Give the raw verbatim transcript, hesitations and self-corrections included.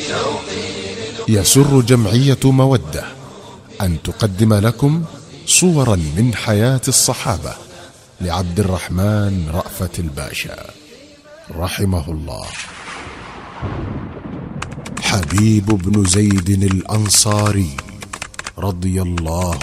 يسر جمعية مودة أن تقدم لكم صورا من حياة الصحابة لعبد الرحمن رأفت الباشا رحمه الله. حبيب بن زيد الأنصاري رضي الله